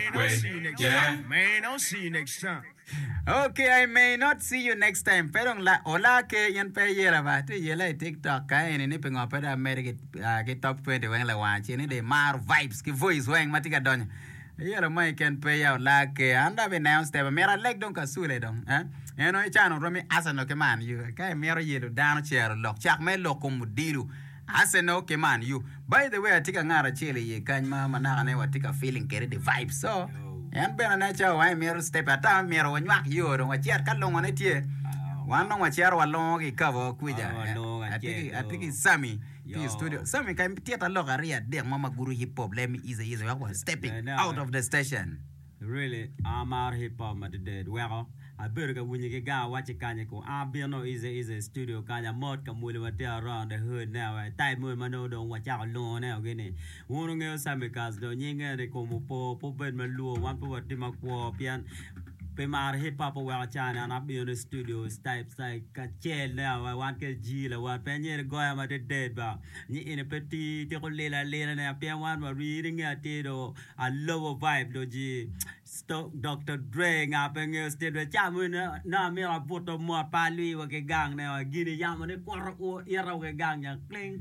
Man, I'll see you next time. Okay, I may not see you next time. Pero la ola ke yan pe yera ba tu yela TikTok ka ni pengo pe da America ke top 20 wen la wan chi ni de mar vibes ke voice wen matika donya. Yera mai ken pe ya la ke anda be now step mera leg don ka sule don eno e chano romi asano ke man you ka mera yedo down chair lok chak me lokum dilu asano ke man you. By the way atika ngara chele ye kan ma manaka ne watika feeling carry the vibe so and ben na cha wa mero step ata mero wanyak yo don wa chiar kalong ne tie wan no wa chiar wa long ki cover kuja atiki Sammy the studio Sammy kai tieta loga ria de mama guru hip hop let me easy wa stepping out of the station really I'm out hip hop at the dead well I better when you get watch it kanya ko be no easy studio kanya mod ka mule wa there around the hood now tai mo mano don wa cha lo now gini wono ngel Sammy kas do nyinga de ko mo po ben ma luo wan po ti ma ko pian pe mar hip hop wa cha na be in the studio type like ka chel now wan ke ji la wa pe nye go ma de dead ba ni in petit ti ko lela na pe wan ma reading ati do a low vibe do ji Dr. Dre nga pe nge studio cha mo na me la poto mo pa lui wa ke gang na gini ya mo ne ko o era ke gang ya cling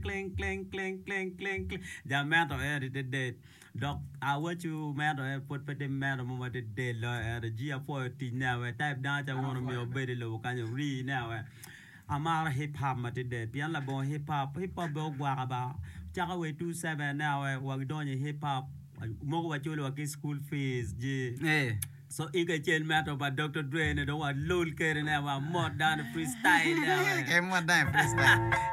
ja man to edit dead doc I want you man to put the man mo ma de dead la the G 40 now type down cha wono me obede lo kan you read now amara hip hop ma de dead pian la bon hip hop bo gwa ba cha ka we 27 now wa don hip hop mo wa chulo wa ke school fees je so ika chen matter ba Dr. Dre ne do wa lol kere na wa mod down freestyle na ke mod down freestyle